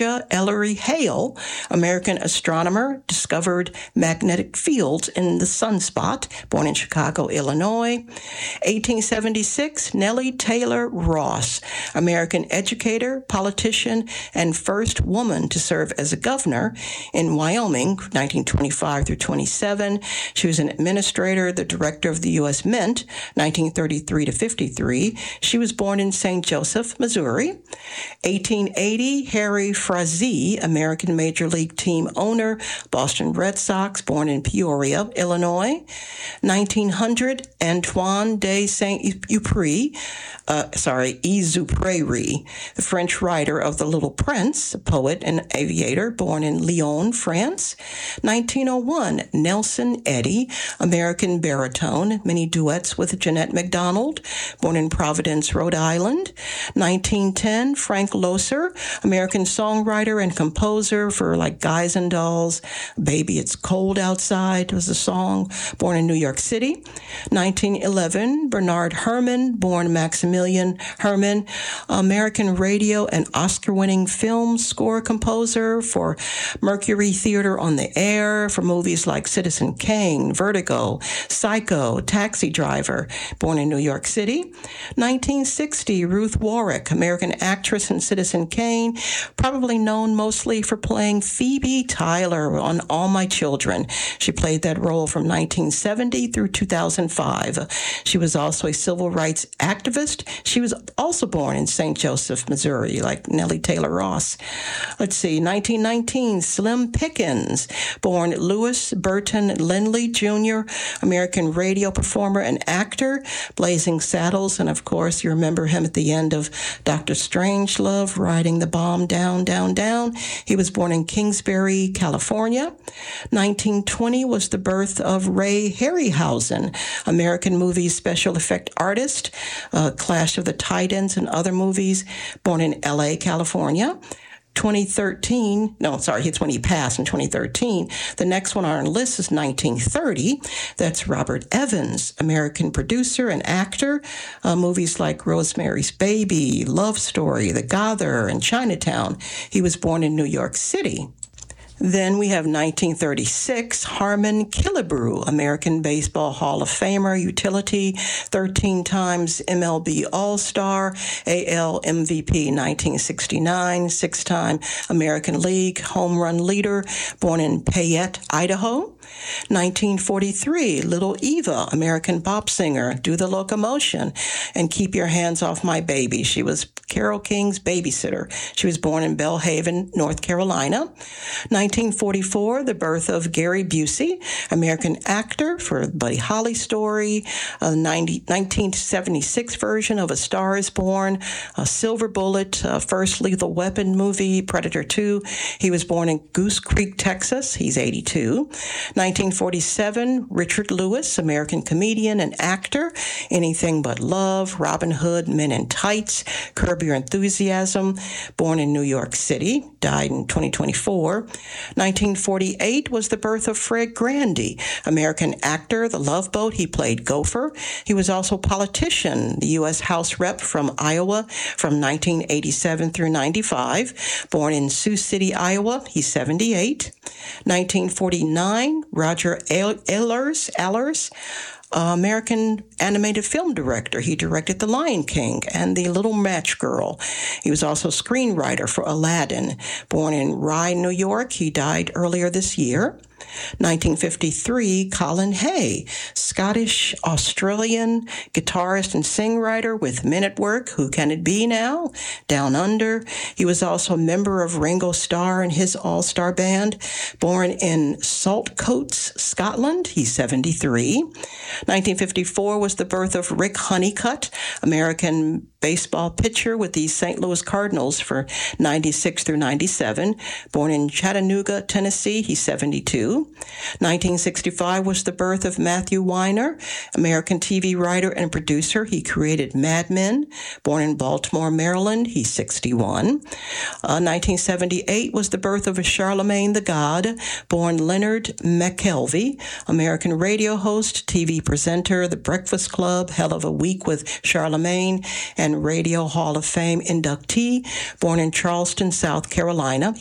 Ellery Hale, American astronomer, discovered magnetic fields in the sunspot, born in Chicago, Illinois. 1876, Nellie Taylor Ross, American educator, politician, and first woman to serve as a governor in Wyoming, 1925 through 27. She was an administrator, the director of the U.S. Mint, 1933 to 53. She was born in St. Joseph, Missouri. 1880, Harry Frazee, American Major League team owner, Boston Red Sox, born in Peoria, Illinois. 1900, Antoine de Saint-Exupéry, the French writer of The Little Prince, a poet and aviator, born in Lyon, France. 1901, Nelson Eddy, American baritone, many duets with Jeanette MacDonald, born in Providence, Rhode Island. 1910, Frank Loesser, American songwriter and composer for like Guys and Dolls, Baby It's Cold Outside was a song, born in New York City. 1911, Bernard Herrmann, born Maximilian Herman, American radio and Oscar-winning film score composer for Mercury Theater on the Air, for movies like Citizen Kane, Vertigo, Psycho, Taxi Driver, born in New York City. 1960, Ruth Warrick, American actress in Citizen Kane, probably known mostly for playing Phoebe Tyler on All My Children. She played that role from 1970 through 2005. She was also a civil rights activist. She was also born in St. Joseph, Missouri, like Nellie Taylor Ross. Let's see, 1919, Slim Pickens, born Louis Burton Lindley Jr., American radio performer and actor, Blazing Saddles, and of course, you remember him at the end of Dr. Strangelove, riding the bomb down, down, down. He was born in Kingsbury, California. 1920 was the birth of Ray Harryhausen, American movie special effect artist, Clash of the Titans and other movies, born in LA, California. 2013, it's when he passed in 2013. The next one on our list is 1930. That's Robert Evans, American producer and actor. Movies like Rosemary's Baby, Love Story, The Gather, and Chinatown. He was born in New York City. Then we have 1936, Harmon Killebrew, American Baseball Hall of Famer, utility, 13 times MLB All-Star, AL MVP 1969, 6-time American League home run leader, born in Payette, Idaho. 1943, Little Eva, American pop singer, Do the Locomotion, and Keep Your Hands Off My Baby. She was Carole King's babysitter. She was born in Belhaven, North Carolina. 1944, the birth of Gary Busey, American actor for Buddy Holly story, a 1976 version of A Star is Born, a Silver Bullet, first Lethal Weapon movie, Predator 2. He was born in Goose Creek, Texas. He's 82. 1947, Richard Lewis, American comedian and actor, Anything But Love, Robin Hood, Men in Tights, Curb Your Enthusiasm, born in New York City, died in 2024. 1948 was the birth of Fred Grandy, American actor, The Love Boat. He played Gopher. He was also a politician, the U.S. House Rep from Iowa from 1987 through 95, born in Sioux City, Iowa. He's 78. 1949, Roger Allers, American animated film director. He directed The Lion King and The Little Match Girl. He was also a screenwriter for Aladdin. Born in Rye, New York, he died earlier this year. 1953, Colin Hay, Scottish-Australian guitarist and songwriter with Men at Work, Who Can It Be Now?, Down Under. He was also a member of Ringo Starr and his all-star band. Born in Saltcoats, Scotland, he's 73. 1954 was the birth of Rick Honeycutt, American baseball pitcher with the St. Louis Cardinals for 96 through 97. Born in Chattanooga, Tennessee, he's 72. 1965 was the birth of Matthew Weiner, American TV writer and producer. He created Mad Men. Born in Baltimore, Maryland, he's 61. 1978 was the birth of Charlemagne the God, born Leonard McKelvey, American radio host, TV presenter, The Breakfast Club, Hell of a Week with Charlemagne, and and Radio Hall of Fame inductee, born in Charleston, South Carolina.